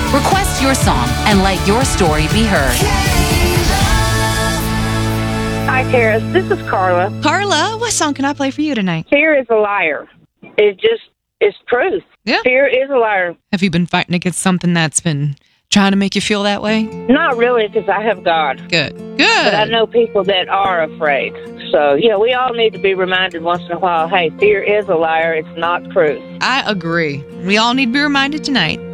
Request your song and let your story be heard. Hi, Terrace. This is Carla. Carla, what song can I play for you tonight? Fear is a liar. It's truth. Yeah. Fear is a liar. Have you been fighting against something that's been trying to make you feel that way? Not really, because I have God. Good. But I know people that are afraid. So, we all need to be reminded once in a while, hey, fear is a liar. It's not truth. I agree. We all need to be reminded tonight.